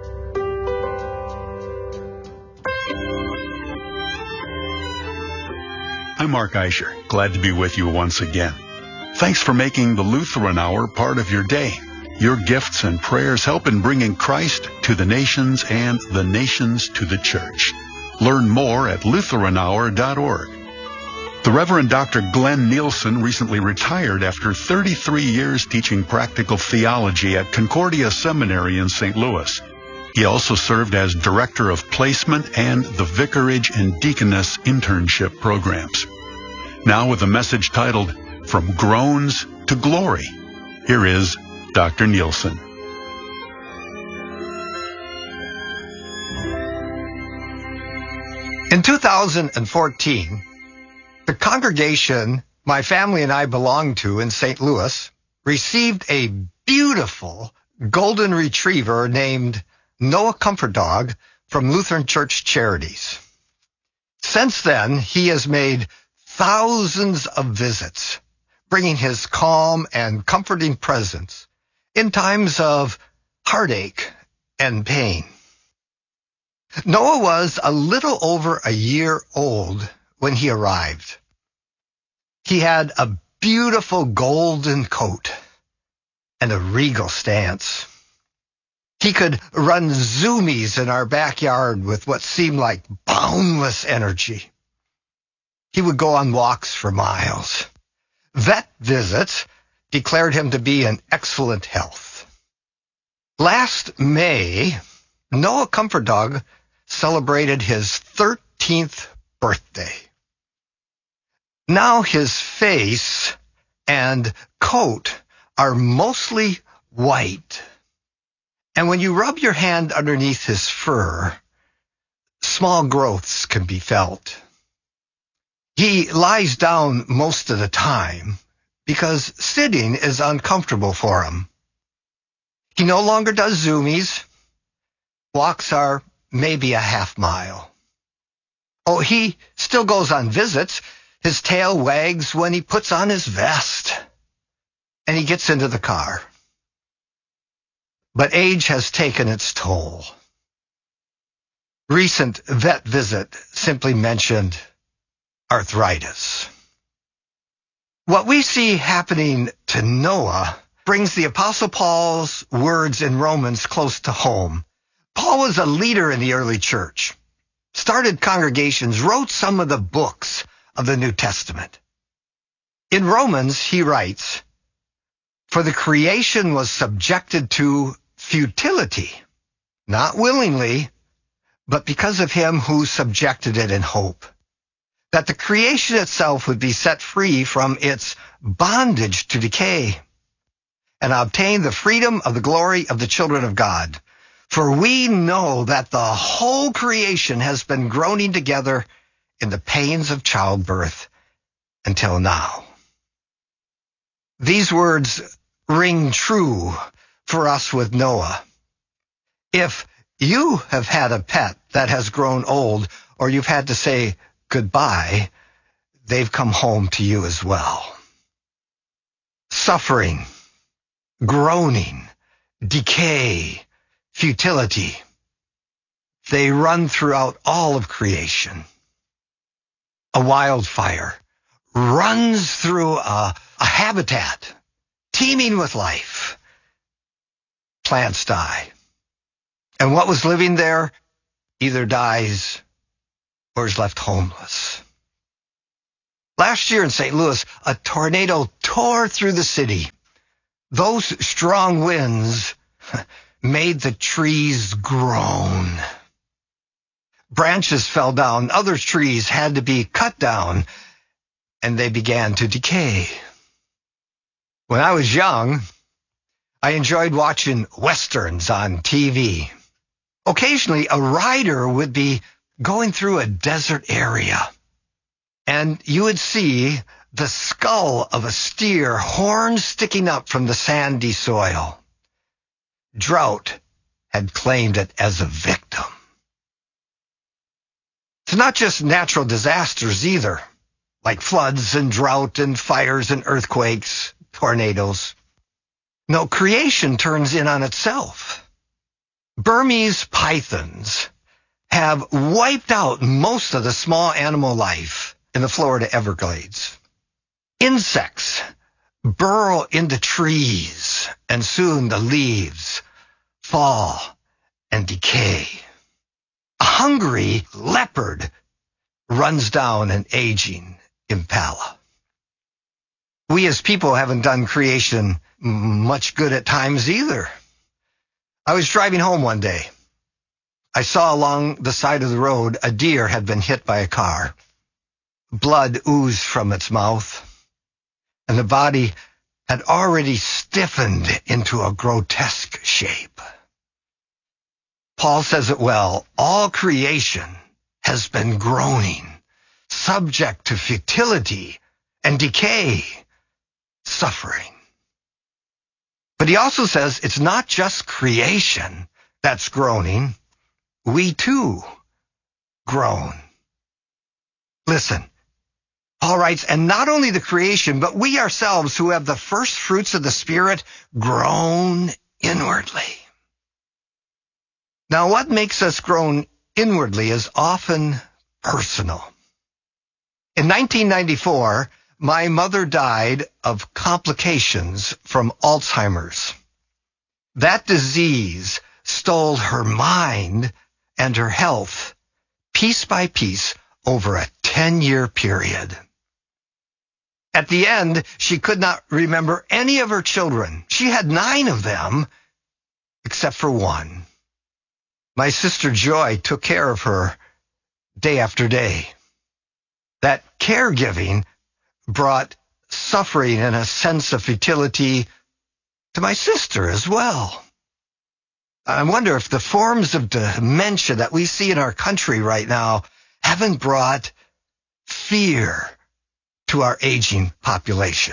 [SPEAKER 21] I'm Mark Eicher, glad to be with you once again. Thanks for making the Lutheran Hour part of your day. Your gifts and prayers help in bringing Christ to the nations and the nations to the church. Learn more at LutheranHour.org. The Reverend Dr. Glenn Nielsen recently retired after 33 years teaching practical theology at Concordia Seminary in St. Louis. He also served as Director of Placement and the Vicarage and Deaconess Internship Programs. Now with a message titled, From Groans to Glory, here is Dr. Nielsen.
[SPEAKER 20] In 2014, the congregation my family and I belonged to in St. Louis received a beautiful golden retriever named Noah Comfort Dog from Lutheran Church Charities. Since then, he has made thousands of visits, bringing his calm and comforting presence in times of heartache and pain. Noah was a little over a year old when he arrived. He had a beautiful golden coat and a regal stance. He could run zoomies in our backyard with what seemed like boundless energy. He would go on walks for miles. Vet visits declared him to be in excellent health. Last May, Noah Comfort Dog celebrated his 13th birthday. Now his face and coat are mostly white. And when you rub your hand underneath his fur, small growths can be felt. He lies down most of the time because sitting is uncomfortable for him. He no longer does zoomies. Walks are maybe a half mile. Oh, he still goes on visits. His tail wags when he puts on his vest and he gets into the car. But age has taken its toll. Recent vet visit simply mentioned arthritis. What we see happening to Noah brings the Apostle Paul's words in Romans close to home. Paul was a leader in the early church. started congregations, wrote some of the books of the New Testament. In Romans, he writes, "For the creation was subjected to futility, not willingly, but because of him who subjected it in hope, that the creation itself would be set free from its bondage to decay and obtain the freedom of the glory of the children of God. For we know that the whole creation has been groaning together in the pains of childbirth until now." These words ring true for us with Noah. If you have had a pet that has grown old, or you've had to say goodbye, they've come home to you as well. Suffering, groaning, decay, futility, they run throughout all of creation. A wildfire runs through a habitat teeming with life. Plants die. And what was living there either dies or is left homeless. Last year in St. Louis, a tornado tore through the city. Those strong winds made the trees groan. Branches fell down. Other trees had to be cut down, and they began to decay. When I was young, I enjoyed watching westerns on TV. Occasionally, a rider would be going through a desert area, and you would see the skull of a steer, horns sticking up from the sandy soil. Drought had claimed it as a victim. It's not just natural disasters either, like floods and drought and fires and earthquakes, tornadoes. No, creation turns in on itself. Burmese pythons have wiped out most of the small animal life in the Florida Everglades. Insects burrow into trees, and soon the leaves fall and decay. A hungry leopard runs down an aging impala. We as people haven't done creation much good at times either. I was driving home one day. I saw along the side of the road a deer had been hit by a car. Blood oozed from its mouth, and the body had already stiffened into a grotesque shape. Paul says it well, all creation has been groaning, subject to futility and decay, suffering. But he also says it's not just creation that's groaning. We too groan. Listen, Paul writes, and not only the creation, but we ourselves who have the first fruits of the Spirit groan inwardly. Now, what makes us groan inwardly is often personal. In 1994, my mother died of complications from Alzheimer's. That disease stole her mind and her health piece by piece over a 10-year period. At the end, she could not remember any of her children. She had 9 of them, except for one. My sister Joy took care of her day after day. That caregiving brought suffering and a sense of futility to my sister as well. I wonder if the forms of dementia that we see in our country right now haven't brought fear to our aging population.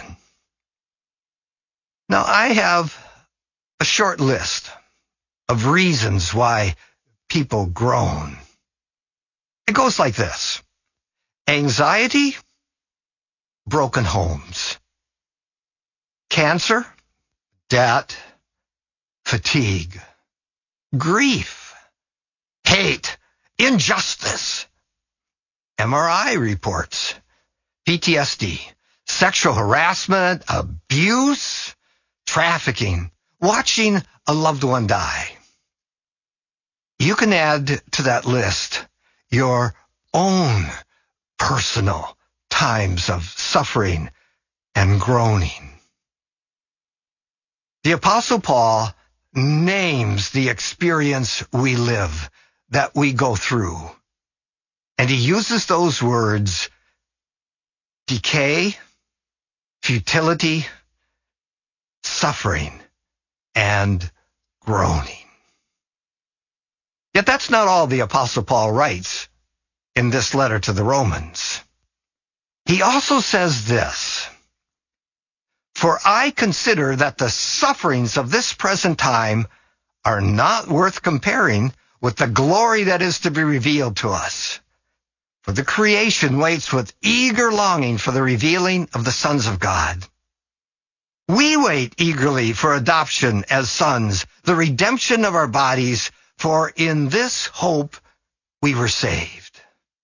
[SPEAKER 20] Now, I have a short list of reasons why people groan. It goes like this: anxiety, broken homes, cancer, debt, fatigue, grief, hate, injustice, MRI reports, PTSD, sexual harassment, abuse, trafficking, watching a loved one die. You can add to that list your own personal times of suffering and groaning. The Apostle Paul names the experience we live, that we go through. And he uses those words, decay, futility, suffering, and groaning. Yet that's not all the Apostle Paul writes in this letter to the Romans. He also says this, "For I consider that the sufferings of this present time are not worth comparing with the glory that is to be revealed to us. For the creation waits with eager longing for the revealing of the sons of God. We wait eagerly for adoption as sons, the redemption of our bodies, for in this hope we were saved."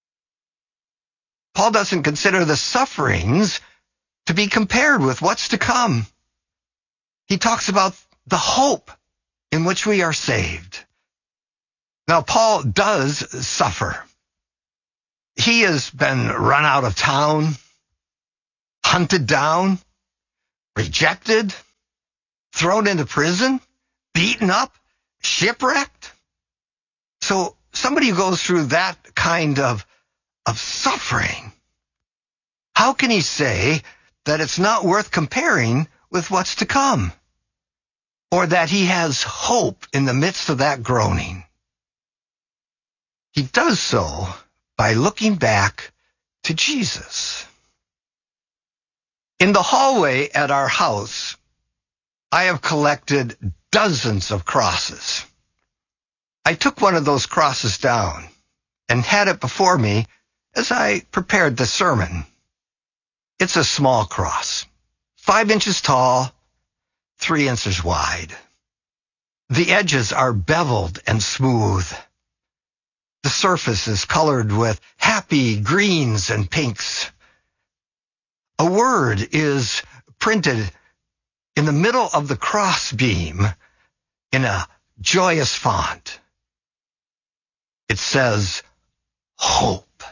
[SPEAKER 20] Paul doesn't consider the sufferings to be compared with what's to come. He talks about the hope in which we are saved. Now, Paul does suffer. He has been run out of town, hunted down, rejected, thrown into prison, beaten up, shipwrecked. So somebody who goes through that kind of suffering, how can he say that it's not worth comparing with what's to come? Or that he has hope in the midst of that groaning? He does so by looking back to Jesus. In the hallway at our house, I have collected dozens of crosses. I took one of those crosses down and had it before me as I prepared the sermon. It's a small cross, 5 inches tall, 3 inches wide. The edges are beveled and smooth. The surface is colored with happy greens and pinks. A word is printed in the middle of the cross beam in a joyous font. It says, hope.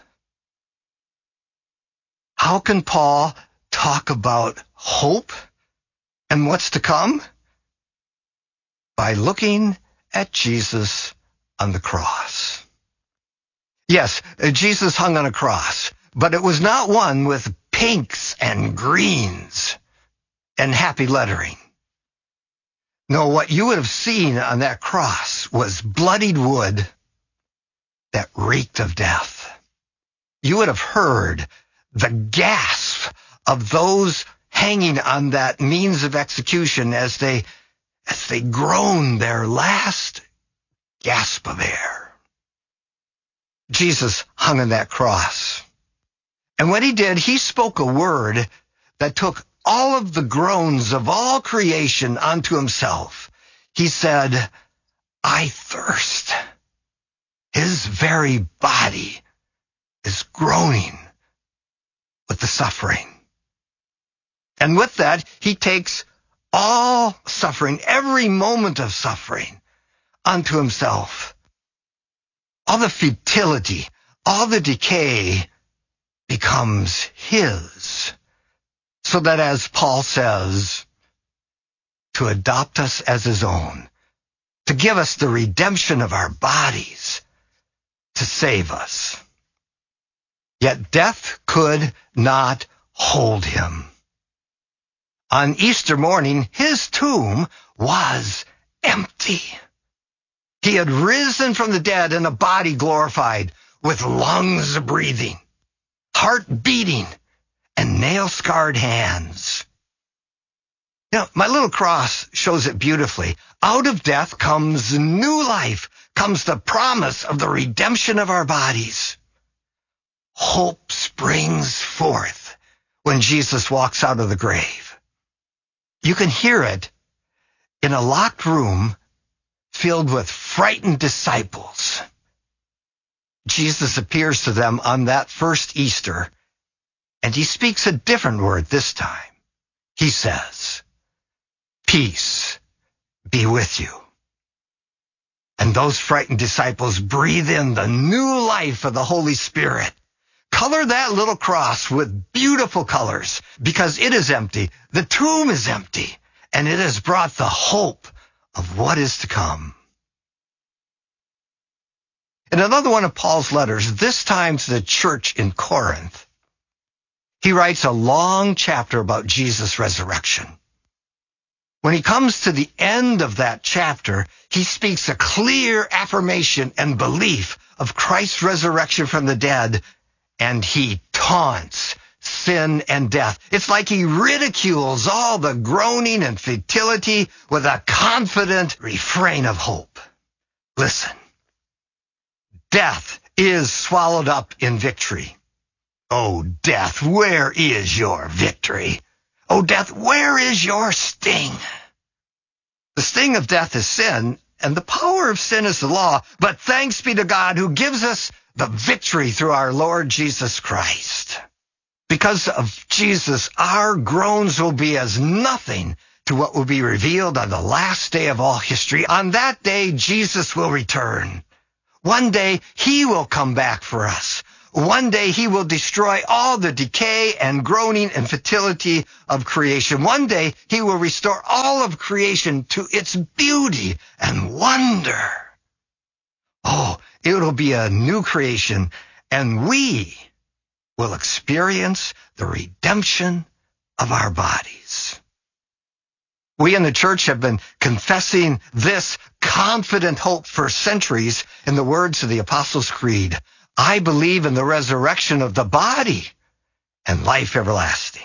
[SPEAKER 20] How can Paul talk about hope and what's to come? By looking at Jesus on the cross. Yes, Jesus hung on a cross, but it was not one with pinks and greens and happy lettering. No, what you would have seen on that cross was bloodied wood that reeked of death. You would have heard the gasp of those hanging on that means of execution as they groaned their last gasp of air. Jesus hung on that cross. And when he did, he spoke a word that took all of the groans of all creation onto himself. He said, I thirst. His very body is groaning with the suffering. And with that, he takes all suffering, every moment of suffering, onto himself. All the futility, all the decay becomes his. So that, as Paul says, to adopt us as his own, to give us the redemption of our bodies, to save us. Yet death could not hold him. On Easter morning, his tomb was empty. He had risen from the dead in a body glorified, with lungs breathing, heart beating, and nail-scarred hands. Now, my little cross shows it beautifully. Out of death comes new life, comes the promise of the redemption of our bodies. Hope springs forth when Jesus walks out of the grave. You can hear it in a locked room filled with frightened disciples. Jesus appears to them on that first Easter, and he speaks a different word this time. He says, peace be with you. And And those frightened disciples breathe in the new life of the Holy Spirit. Color that little cross with beautiful colors because it is empty. The tomb is empty, and it has brought the hope of what is to come. In another one of Paul's letters, this time to the church in Corinth, he writes a long chapter about Jesus' resurrection. When he comes to the end of that chapter, he speaks a clear affirmation and belief of Christ's resurrection from the dead, and he taunts sin and death. It's like he ridicules all the groaning and futility with a confident refrain of hope. Listen, death is swallowed up in victory. Oh, death, where is your victory? Oh, death, where is your sting? The sting of death is sin, and the power of sin is the law. But thanks be to God who gives us the victory through our Lord Jesus Christ. Because of Jesus, our groans will be as nothing to what will be revealed on the last day of all history. On that day, Jesus will return. One day, he will come back for us. One day he will destroy all the decay and groaning and futility of creation. One day he will restore all of creation to its beauty and wonder. Oh, it will be a new creation, and we will experience the redemption of our bodies. We in the church have been confessing this confident hope for centuries in the words of the Apostles' Creed. I believe in the resurrection of the body and life everlasting.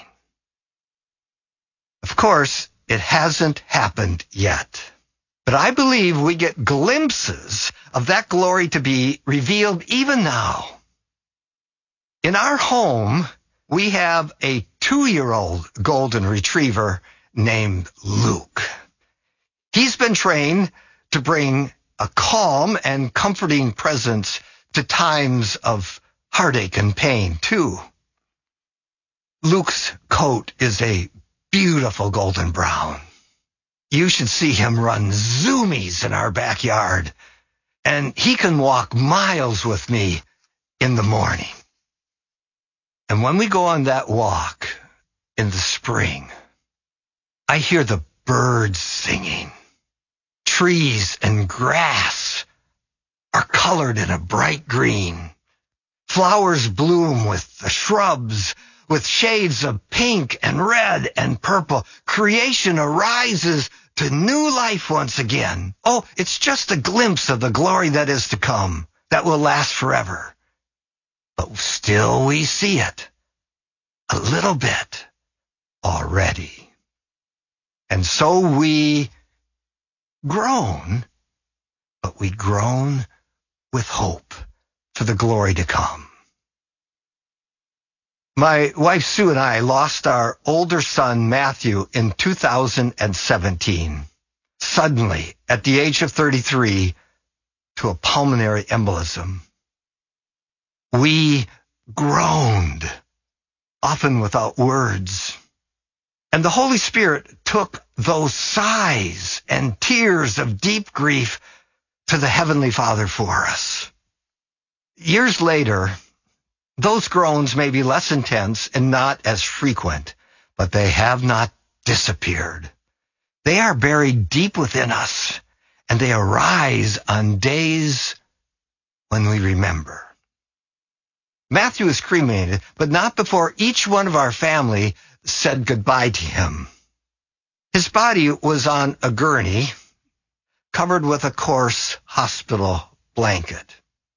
[SPEAKER 20] Of course, it hasn't happened yet. But I believe we get glimpses of that glory to be revealed even now. In our home, we have a 2-year-old golden retriever named Luke. He's been trained to bring a calm and comforting presence to times of heartache and pain, too. Luke's coat is a beautiful golden brown. You should see him run zoomies in our backyard, and he can walk miles with me in the morning. And when we go on that walk in the spring, I hear the birds singing. Trees and grass are colored in a bright green. Flowers bloom with the shrubs, with shades of pink and red and purple. Creation arises to new life once again. Oh, it's just a glimpse of the glory that is to come, that will last forever. But still we see it a little bit already. And so we groan, but we groan with hope for the glory to come. My wife Sue and I lost our older son Matthew in 2017, suddenly at the age of 33 to a pulmonary embolism. We groaned, often without words. And the Holy Spirit took those sighs and tears of deep grief to the Heavenly Father for us. Years later, those groans may be less intense and not as frequent, but they have not disappeared. They are buried deep within us, and they arise on days when we remember. Matthew is cremated, but not before each one of our family said goodbye to him. His body was on a gurney, covered with a coarse hospital blanket.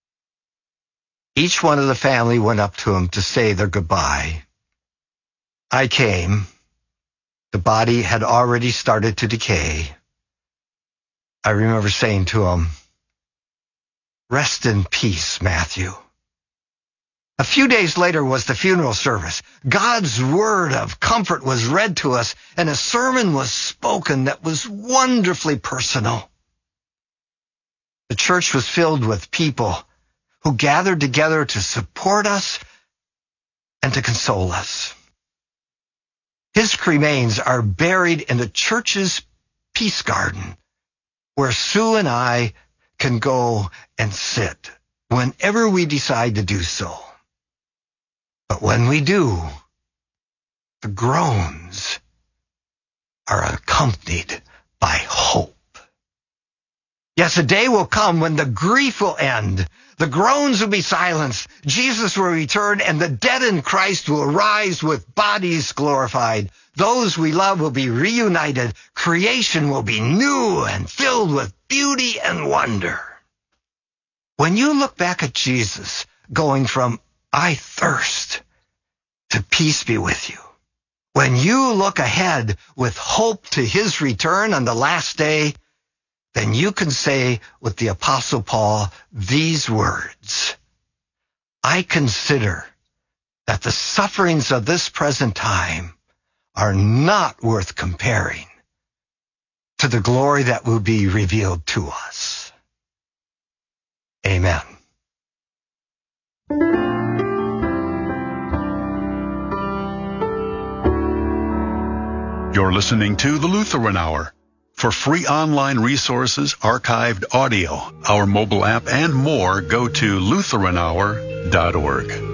[SPEAKER 20] Each one of the family went up to him to say their goodbye. I came. The body had already started to decay. I remember saying to him, "Rest in peace, Matthew." A few days later was the funeral service. God's word of comfort was read to us, and a sermon was spoken that was wonderfully personal. The church was filled with people who gathered together to support us and to console us. His remains are buried in the church's peace garden, where Sue and I can go and sit whenever we decide to do so. But when we do, the groans are accompanied by hope. Yes, a day will come when the grief will end. The groans will be silenced. Jesus will return, and the dead in Christ will rise with bodies glorified. Those we love will be reunited. Creation will be new and filled with beauty and wonder. When you look back at Jesus going from "I thirst" to "Peace be with you," when you look ahead with hope to his return on the last day, then you can say with the Apostle Paul these words: I consider that the sufferings of this present time are not worth comparing to the glory that will be revealed to us. Amen.
[SPEAKER 21] You're listening to the Lutheran Hour. For free online resources, archived audio, our mobile app, and more, go to lutheranhour.org.